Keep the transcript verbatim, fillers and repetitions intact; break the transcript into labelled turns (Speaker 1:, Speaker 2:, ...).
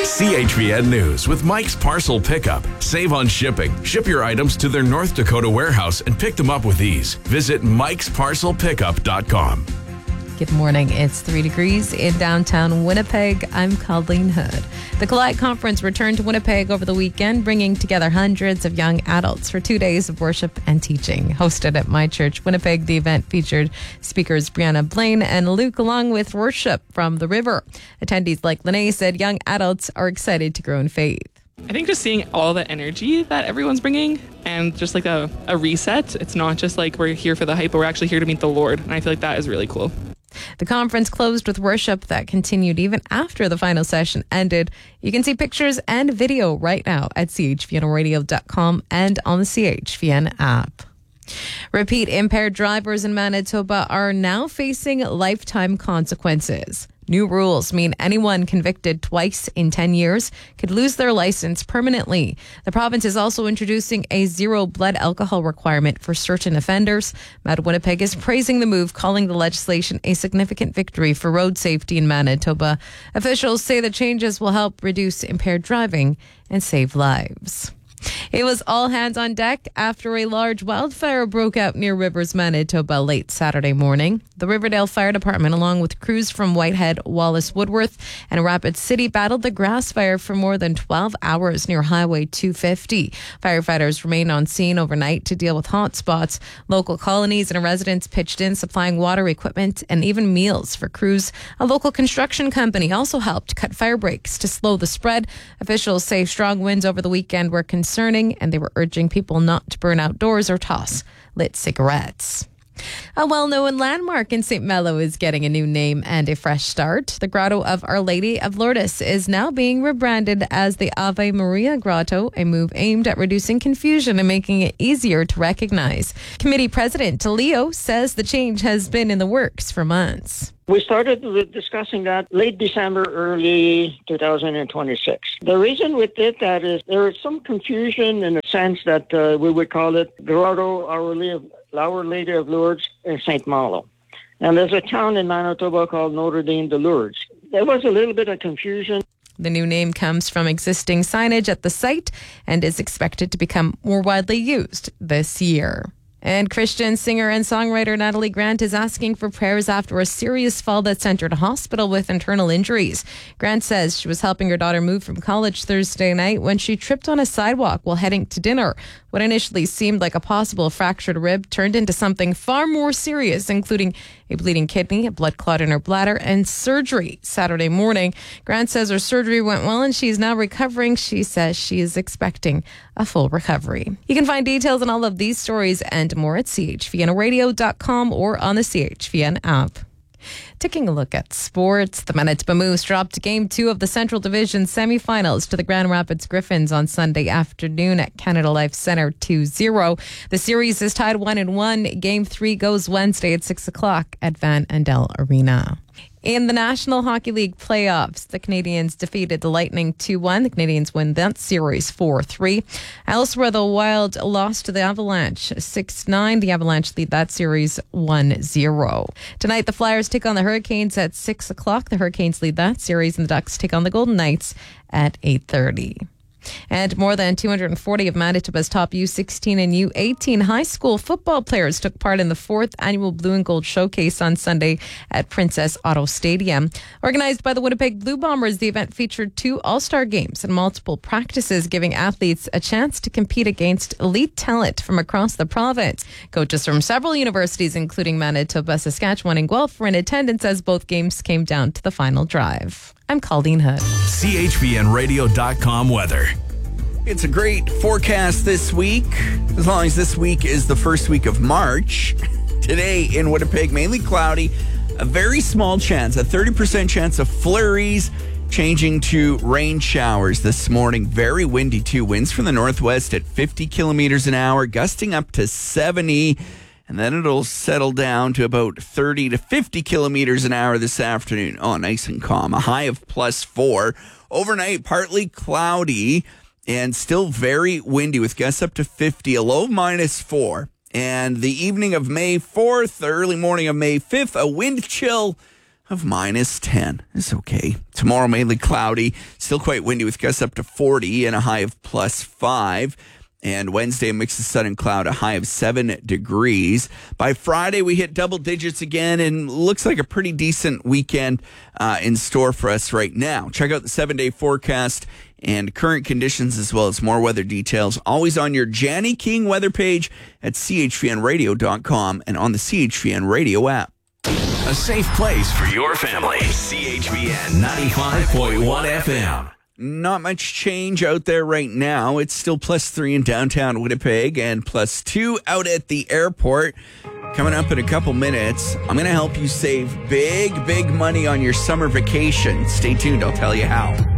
Speaker 1: C H V N News with Mike's Parcel Pickup. Save on shipping. Ship your items to their North Dakota warehouse and pick them up with ease. Visit mikes parcel pickup dot com.
Speaker 2: Good morning. It's three degrees in downtown Winnipeg. I'm Colleen Hood. The Collide Conference returned to Winnipeg over the weekend, bringing together hundreds of young adults for two days of worship and teaching. Hosted at My Church Winnipeg, the event featured speakers Brianna Blaine and Luke, along with worship from the river. Attendees like Lene said young adults are excited to grow in faith.
Speaker 3: I think just seeing all the energy that everyone's bringing and just like a, a reset. It's not just like we're here for the hype, but we're actually here to meet the Lord. And I feel like that is really cool.
Speaker 2: The conference closed with worship that continued even after the final session ended. You can see pictures and video right now at c h v n radio dot com and on the C H V N app. Repeat impaired drivers in Manitoba are now facing lifetime consequences. New rules mean anyone convicted twice in ten years could lose their license permanently. The province is also introducing a zero blood alcohol requirement for certain offenders. Mad Winnipeg is praising the move, calling the legislation a significant victory for road safety in Manitoba. Officials say the changes will help reduce impaired driving and save lives. It was all hands on deck after a large wildfire broke out near Rivers, Manitoba late Saturday morning. The Riverdale Fire Department, along with crews from Whitehead, Wallace, Woodworth, and Rapid City, battled the grass fire for more than twelve hours near Highway two fifty. Firefighters remained on scene overnight to deal with hot spots. Local colonies and residents pitched in, supplying water, equipment, and even meals for crews. A local construction company also helped cut fire breaks to slow the spread. Officials say strong winds over the weekend were concerning, and they were urging people not to burn outdoors or toss lit cigarettes. A well-known landmark in Saint Malo is getting a new name and a fresh start. The Grotto of Our Lady of Lourdes is now being rebranded as the Ave Maria Grotto, a move aimed at reducing confusion and making it easier to recognize. Committee President Leo says the change has been in the works for months.
Speaker 4: We started discussing that late December, early two thousand twenty-six. The reason we did that is there is some confusion in the sense that uh, we would call it Grotto Our Lady of, Our Lady of Lourdes in Saint Malo. And there's a town in Manitoba called Notre Dame de Lourdes. There was a little bit of confusion.
Speaker 2: The new name comes from existing signage at the site and is expected to become more widely used this year. And Christian singer and songwriter Natalie Grant is asking for prayers after a serious fall that sent her to hospital with internal injuries. Grant says she was helping her daughter move from college Thursday night when she tripped on a sidewalk while heading to dinner. What initially seemed like a possible fractured rib turned into something far more serious, including a bleeding kidney, a blood clot in her bladder, and surgery Saturday morning. Grant says her surgery went well and she's now recovering. She says she is expecting a full recovery. You can find details on all of these stories and more at c h v n radio dot com or on the C H V N app. Taking a look at sports, the Manitoba Moose dropped game two of the Central Division semifinals to the Grand Rapids Griffins on Sunday afternoon at Canada Life Centre two zero. The series is tied one and one. Game three goes Wednesday at six o'clock at Van Andel Arena. In the National Hockey League playoffs, the Canadians defeated the Lightning two one. The Canadians win that series four three. Elsewhere, the Wild lost to the Avalanche six nine. The Avalanche lead that series one zero. Tonight, the Flyers take on the Hurricanes at six o'clock. The Hurricanes lead that series, and the Ducks take on the Golden Knights at eight thirty. And more than two hundred forty of Manitoba's top U sixteen and U eighteen high school football players took part in the fourth annual Blue and Gold Showcase on Sunday at Princess Auto Stadium. Organized by the Winnipeg Blue Bombers, the event featured two all-star games and multiple practices, giving athletes a chance to compete against elite talent from across the province. Coaches from several universities, including Manitoba, Saskatchewan, and Guelph, were in attendance as both games came down to the final drive. I'm Colleen Hood.
Speaker 1: C H V N radio dot com weather.
Speaker 5: It's a great forecast this week, as long as this week is the first week of March. Today in Winnipeg, mainly cloudy, a very small chance, a thirty percent chance of flurries, changing to rain showers this morning. Very windy too. Winds from the northwest at fifty kilometers an hour, gusting up to seventy. And then it'll settle down to about thirty to fifty kilometers an hour this afternoon. Oh, nice and calm. A high of plus four. Overnight, partly cloudy and still very windy with gusts up to fifty. A low minus four. And the evening of May fourth, the early morning of May fifth, a wind chill of minus ten. It's okay. Tomorrow, mainly cloudy, still quite windy with gusts up to forty and a high of plus five. And Wednesday, a mix of sun and cloud, a high of seven degrees. By Friday, we hit double digits again, and looks like a pretty decent weekend uh, in store for us right now. Check out the seven-day forecast and current conditions, as well as more weather details, always on your Janny King weather page at c h v n radio dot com and on the C H V N Radio app.
Speaker 1: A safe place for your family. C H V N ninety-five point one F M.
Speaker 5: Not much change out there right now. It's still plus three in downtown Winnipeg and plus two out at the airport. Coming up in a couple minutes, I'm going to help you save big, big money on your summer vacation. Stay tuned. I'll tell you how.